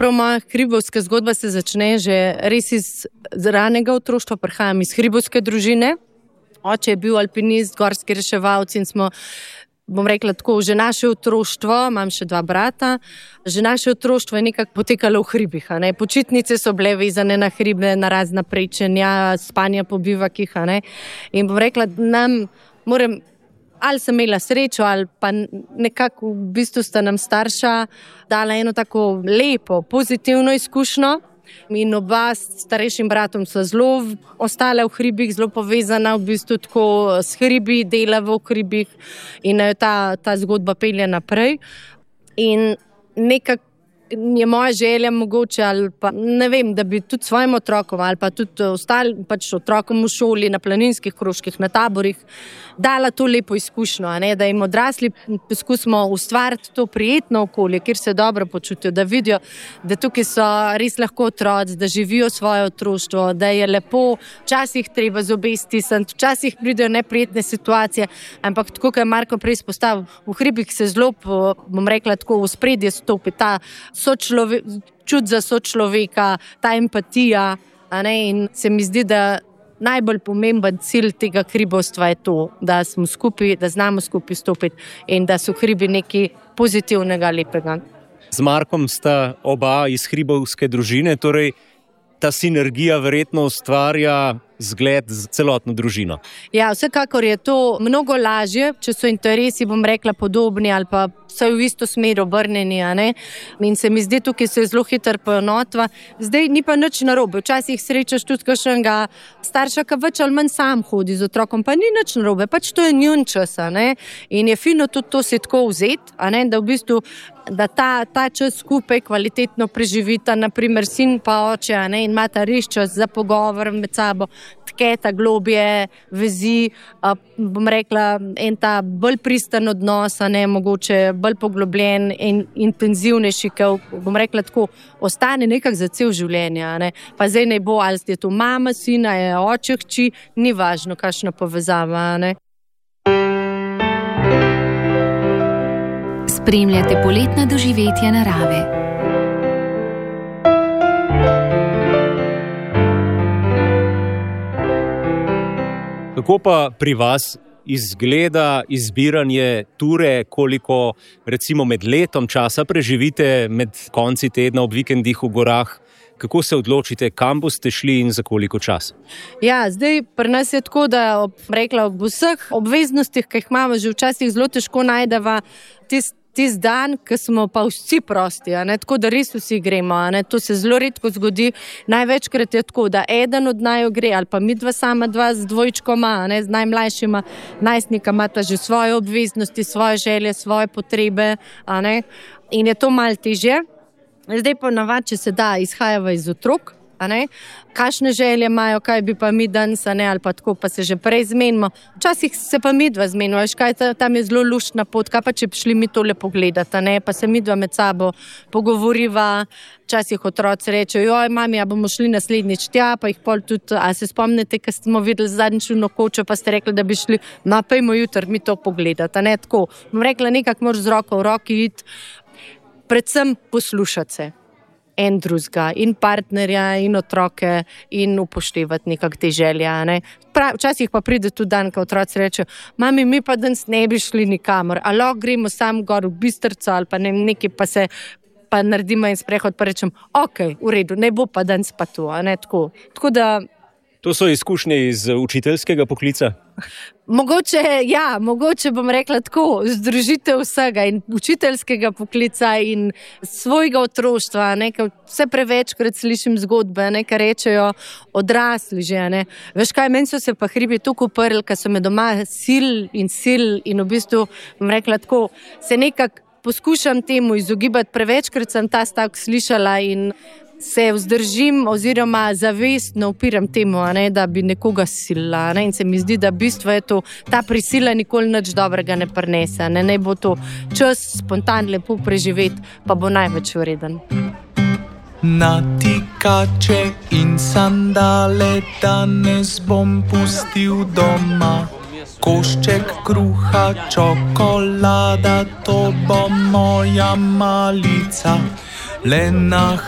pravzaprav moja hribovska zgodba se začne že res iz ranega otroštva, prihajam iz hribovske družine. Oče je bil alpinist, gorski reševalci in smo, bom rekla tako, že naše otroštvo, imam še 2 brata, že naše otroštvo je nekako potekalo v hribih. Počitnice so bile vezane na hribe, na razna prečenja, spanja po bivakih. In bom rekla, ali sem imela srečo, ali pa nekako v bistvu sta nam starša dala eno tako lepo, pozitivno izkušnjo. In oba s starejšim bratom so zelo ostale v hribih, zelo povezana v bistvu tako s hribi, dela v hribih in ta zgodba pelje naprej. In nekako je moja želja mogoče, ali pa ne vem, da bi tudi svojim otrokom ali pa tudi ostalim otrokom v šoli, na planinskih krožkih, na taborih dala to lepo izkušnjo, da jim odrasli poskusimo ustvariti to prijetno okolje, kjer se dobro počutijo, da vidijo, da tukaj so res lahko otroci, da živijo svoje otroštvo, da je lepo, včasih treba zobe stisniti, včasih pridejo neprijetne situacije, ampak tako, kot je Marko prej izpostavil, v hribih se zelo, bom rekla tako, v ospredje stopi ta čut za sočloveka, ta empatija, in se mi zdi, da najbolj pomemben cilj tega hribovstva je to, da smo skupaj, da znamo skupaj stopiti in da so hribi nekaj pozitivnega, lepega. Z Markom sta oba iz hribovske družine, torej ta sinergija verjetno ustvarja zgled za celotno družino. Ja, vsekakor je to mnogo lažje, če so interesi, bom rekla, podobni ali pa so v isto smer obrnjeni, In se mi zdi, tukaj se zelo hitro poenotva. Zdaj ni pa nič narobe. Včasih srečaš tudi kakšnega starša, ki več ali manj sam hodi z otrokom, pa ni nič narobe, pač to je njun čas, In je fino tudi to si tako vzeti, da v bistvu da ta čas skupaj kvalitetno preživita, naprimer sin pa oče, in imata res čas za pogovor med sabo, tketa globje vezi, bom rekla, en ta bolj pristan odnos, mogoče bolj poglobljen in intenzivnejši, ker bom rekla tako, ostane nekako za cel življenje, Pa zdaj ne bo, ali je to mama, sina, je oče, hči, ni važno, kakšna povezava, Spremljate poletna doživetja narave. Kako pa pri vas izgleda izbiranje ture, koliko recimo med letom časa preživite, med konci tedna ob vikendih v gorah? Kako se odločite, kam boste šli in za koliko časa? Ja, zdaj pri nas je tako, da ob vseh obveznostih, ki jih imamo, že včasih zelo težko najdeva tisti dan, ko smo pa vsi prosti, tako da res vsi gremo, To se zelo redko zgodi. Največkrat je tako, da eden od naju gre, ali pa mi dva z dvojčkoma, z najmlajšima najstnika imata že svoje obveznosti, svoje želje, svoje potrebe, In je to malo težje. Zdaj pa navad, če se da, izhajava iz otrok, kakšne želje imajo, kaj bi pa mi danes, ali pa tako, pa se že prej zmenimo. Včasih se pa mi dva zmenimo, kaj tam je zelo luštna pot, kaj pa če bi šli mi tole pogledati, pa se mi dva med sabo pogovoriva. Včasih otroci rečejo, mami, ja bomo šli naslednjič tja, pa jih pol tudi, a se spomnite, ko smo videli zadnjič kočo, pa ste rekli, da bi šli, pejmo jutri mi to pogledati, tako. Bom rekla, nekako moraš z roko v roki iti, predvsem poslušati se en drugega, in partnerja, in otroke, in upoštevati nekako te želje. Včasih pa pride tudi dan, ko otroci rečejo, mami, mi pa danes ne bi šli nikamor, ali lahko gremo sam gor v Bistrico, ali pa nekaj pa naredimo en sprehod, pa rečem, ok, v redu, ne bo pa danes pa to, Tako da... To so izkušnje iz učiteljskega poklica? Mogoče bom rekla tako, združitev vsega in učiteljskega poklica in svojega otroštva, vse prevečkrat slišim zgodbe, kar rečejo odrasli že, Veš kaj, meni so se pa hribi tako uprli, ker so me doma sil in v bistvu, bom rekla tako, se nekako poskušam temu izogibati, prevečkrat sem ta stavek slišala in se vzdržim oziroma zavestno upiram temu, da bi nekoga silila. In se mi zdi, da bistvo je to, ta prisila nikoli nič dobrega ne prinese. Naj bo to čas spontan lepo preživeti, pa bo največ vreden. Natikače in sandale danes bom pustil doma. Košček kruha, čokolada, to bo moja malica. Le na